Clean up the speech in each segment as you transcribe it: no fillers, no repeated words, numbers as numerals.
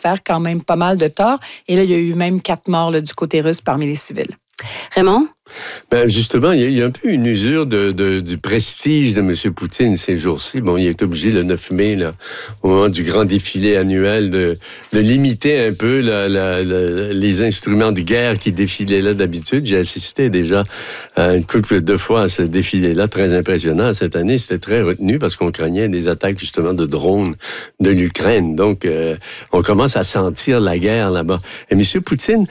faire quand même pas mal de tort. Et là, il y a eu même 4 morts là, du côté russe parmi les civils. Raymond? Ben justement, il y a un peu une usure du prestige de M. Poutine ces jours-ci. Bon, il est obligé le 9 mai, là, au moment du grand défilé annuel, de limiter un peu les instruments de guerre qui défilaient là d'habitude. J'ai assisté déjà une couple de fois à ce défilé-là, très impressionnant. Cette année, c'était très retenu parce qu'on craignait des attaques justement de drones de l'Ukraine. Donc, on commence à sentir la guerre là-bas. Et M. Poutine,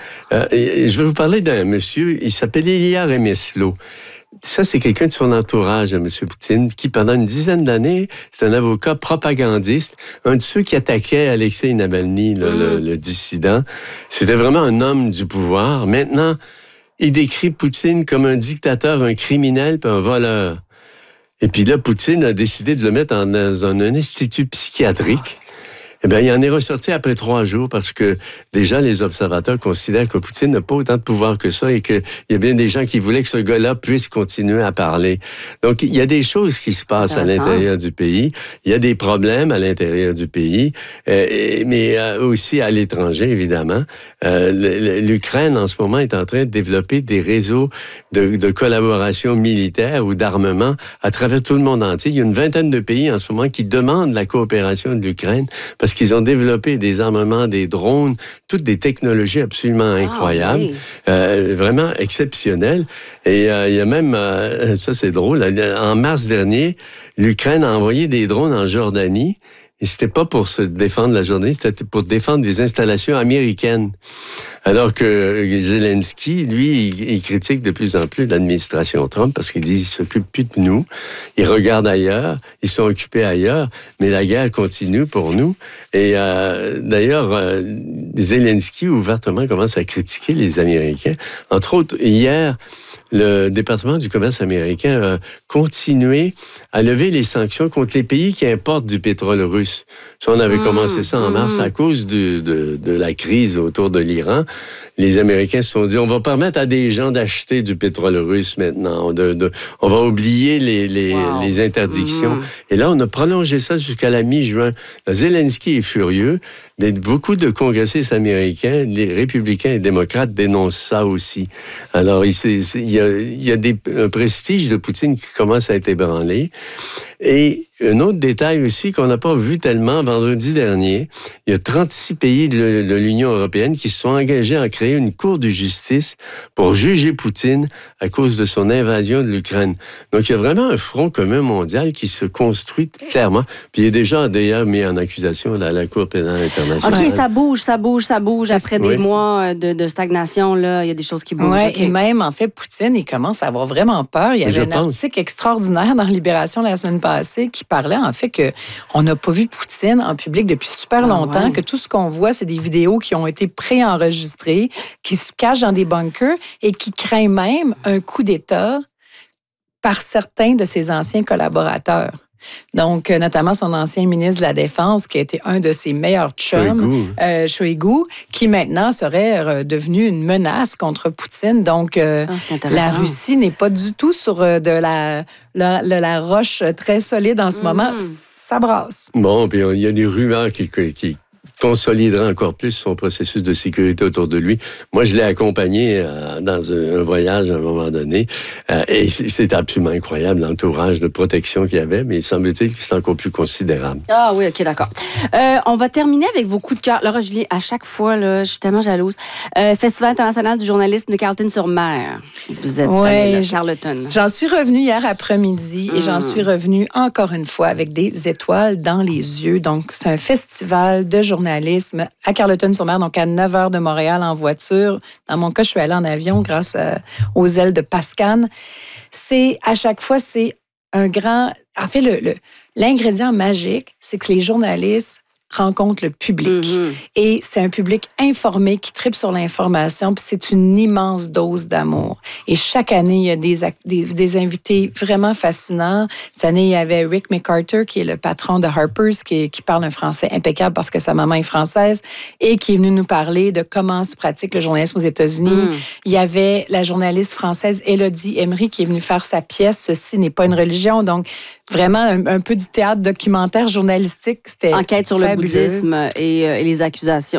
je vais vous parler d'un monsieur, il s'appelle Ilya Remeslo. Ça, c'est quelqu'un de son entourage, M. Poutine, qui, pendant une dizaine d'années, c'est un avocat propagandiste, un de ceux qui attaquait Alexei Navalny, le dissident. C'était vraiment un homme du pouvoir. Maintenant, il décrit Poutine comme un dictateur, un criminel puis un voleur. Et puis là, Poutine a décidé de le mettre dans un institut psychiatrique. Eh bien, il en est ressorti après 3 jours parce que déjà, les observateurs considèrent que Poutine n'a pas autant de pouvoir que ça et qu'il y a bien des gens qui voulaient que ce gars-là puisse continuer à parler. Donc, il y a des choses qui se passent à l'intérieur du pays. Il y a des problèmes à l'intérieur du pays, mais aussi à l'étranger, évidemment. L'Ukraine, en ce moment, est en train de développer des réseaux de collaboration militaire ou d'armement à travers tout le monde entier. Il y a une vingtaine de pays en ce moment qui demandent la coopération de l'Ukraine parce qu'ils ont développé des armements, des drones, toutes des technologies absolument incroyables, vraiment exceptionnelles. Et il y a même, ça c'est drôle, en mars dernier, l'Ukraine a envoyé des drones en Jordanie. Et c'était pas pour se défendre la Jordanie, c'était pour défendre des installations américaines. Alors que Zelensky, lui, il critique de plus en plus l'administration Trump parce qu'il dit qu'ils s'occupent plus de nous. Ils regardent ailleurs, ils sont occupés ailleurs, mais la guerre continue pour nous. Et d'ailleurs, Zelensky ouvertement commence à critiquer les Américains. Entre autres, hier, le département du commerce américain a continué à lever les sanctions contre les pays qui importent du pétrole russe. Ça, on avait commencé ça en mars à cause de la crise autour de l'Iran. Les Américains se sont dit, on va permettre à des gens d'acheter du pétrole russe maintenant. On va oublier les interdictions. Et là, on a prolongé ça jusqu'à la mi-juin. Zelensky est furieux, mais beaucoup de congressistes américains, les républicains et démocrates dénoncent ça aussi. Alors, il y a un prestige de Poutine qui commence à être ébranlé. Et un autre détail aussi qu'on n'a pas vu tellement, vendredi dernier, il y a 36 pays de l'Union européenne qui se sont engagés à créer une cour de justice pour juger Poutine à cause de son invasion de l'Ukraine. Donc, il y a vraiment un front commun mondial qui se construit clairement. Puis, il est déjà d'ailleurs mis en accusation à la Cour pénale internationale. OK, ça bouge. Après des mois de stagnation, là, il y a des choses qui bougent. Oui, okay. Et même, en fait, Poutine, il commence à avoir vraiment peur. Il y avait un article extraordinaire dans Libération la semaine passée qui parlait en fait qu'on n'a pas vu Poutine en public depuis super longtemps, que tout ce qu'on voit, c'est des vidéos qui ont été préenregistrées, qui se cachent dans des bunkers et qui craint même un coup d'État par certains de ses anciens collaborateurs. Donc, notamment son ancien ministre de la Défense, qui a été un de ses meilleurs chums, Shoigu, qui maintenant serait devenu une menace contre Poutine. Donc, la Russie n'est pas du tout sur de la roche très solide en ce moment. Ça brasse. Bon, puis il y a des rumeurs qui consoliderait encore plus son processus de sécurité autour de lui. Moi, je l'ai accompagné dans un voyage à un moment donné et c'est absolument incroyable l'entourage de protection qu'il y avait, mais il semble-t-il que c'est encore plus considérable. Ah oui, OK, d'accord. On va terminer avec vos coups de cœur. Laura Julie, à chaque fois, là, je suis tellement jalouse. Festival international du journalisme de Carleton-sur-Mer. Vous êtes allé à Carleton. J'en suis revenue hier après-midi et j'en suis revenue encore une fois avec des étoiles dans les yeux. Donc, c'est un festival de journalisme à Carleton-sur-Mer, donc à 9 heures de Montréal en voiture. Dans mon cas, je suis allée en avion grâce aux ailes de Pascan. À chaque fois, c'est un grand... En fait, l'ingrédient magique, c'est que les journalistes rencontrent le public. Et c'est un public informé qui tripe sur l'information, puis c'est une immense dose d'amour. Et chaque année, il y a des invités vraiment fascinants. Cette année, il y avait Rick McCarter, qui est le patron de Harper's, qui parle un français impeccable parce que sa maman est française, et qui est venu nous parler de comment se pratique le journalisme aux États-Unis. Il y avait la journaliste française Élodie Emery, qui est venue faire sa pièce « Ceci n'est pas une religion ». Donc, vraiment un peu du théâtre documentaire journalistique. C'était enquête sur le bouddhisme et les accusations.